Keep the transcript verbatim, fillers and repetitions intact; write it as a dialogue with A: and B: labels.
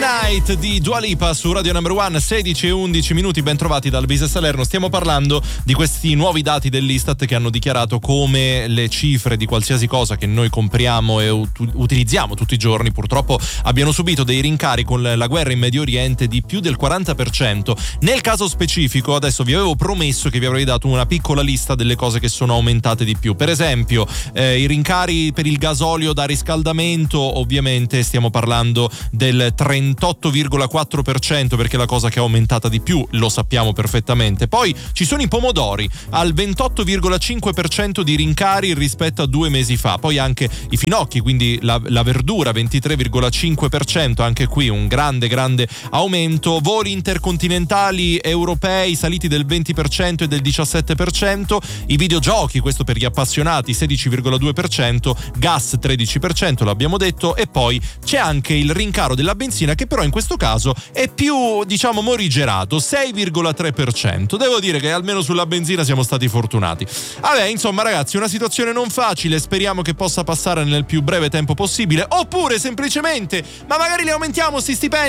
A: Night di Dua Lipa su Radio Number One, sedici e undici minuti, ben trovati dal Business Salerno. Stiamo parlando di questi nuovi dati dell'Istat che hanno dichiarato come le cifre di qualsiasi cosa che noi compriamo e ut- utilizziamo tutti i giorni purtroppo abbiano subito dei rincari con la guerra in Medio Oriente di più del quaranta per cento. Nel caso specifico, adesso vi avevo promesso che vi avrei dato una piccola lista delle cose che sono aumentate di più. Per esempio, eh, i rincari per il gasolio da riscaldamento, ovviamente stiamo parlando del trentotto virgola quattro per cento, perché è la cosa che è aumentata di più, lo sappiamo perfettamente. Poi ci sono i pomodori al ventotto virgola cinque per cento di rincari rispetto a due mesi fa. Poi anche i finocchi, quindi la, la verdura, ventitré virgola cinque per cento, anche qui un grande grande aumento. Voli intercontinentali europei saliti del venti per cento e del diciassette per cento. I videogiochi, questo per gli appassionati, sedici virgola due per cento. Gas tredici per cento, l'abbiamo detto. E poi c'è anche il rincaro della benzina, che però in questo caso è più, diciamo, morigerato, sei virgola tre per cento. Devo dire che almeno sulla benzina siamo stati fortunati. Vabbè, insomma ragazzi, una situazione non facile, speriamo che possa passare nel più breve tempo possibile, oppure semplicemente, ma magari li aumentiamo sti stipendi